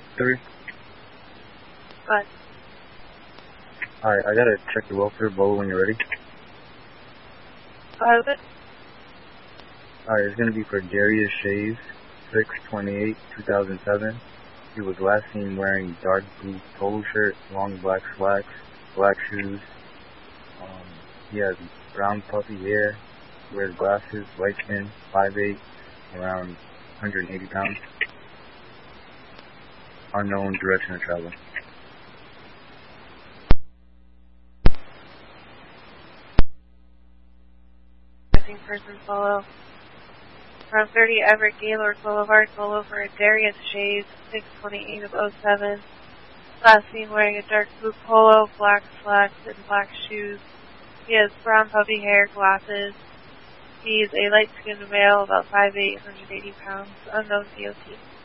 3. What? Alright, I gotta check the welfare bowl when you're ready. What is it? Alright, it's gonna be for Darius Shays, 6/28/2007. He was last seen wearing dark blue polo shirt, long black slacks, black shoes. He has brown puffy hair, wears glasses, light skin, 5'8", around 180 pounds. Unknown direction of travel. Missing person solo. From 30 Everett Gaylord Boulevard, solo for Darius Shays, 6/28/07. Last seen wearing a dark blue polo, black slacks, and black shoes. He has brown puffy hair, glasses. He is a light-skinned male, about 5'8", 180 pounds, unknown DOT.